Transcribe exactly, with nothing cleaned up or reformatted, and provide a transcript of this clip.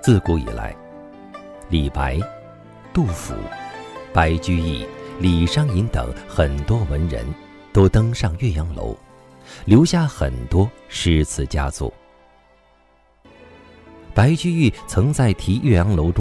自古以来，李白、杜甫、白居易、李商隐等很多文人都登上岳阳楼，留下很多诗词佳作。白居易曾在题岳阳楼中